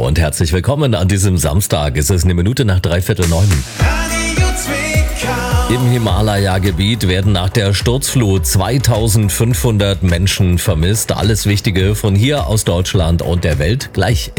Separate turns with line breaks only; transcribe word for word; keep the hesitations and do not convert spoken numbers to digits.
und herzlich willkommen an diesem Samstag. Es ist eine Minute nach dreiviertel neun. Im Himalaya-Gebiet werden nach der Sturzflut zweitausendfünfhundert Menschen vermisst. Alles Wichtige von hier aus Deutschland und der Welt gleich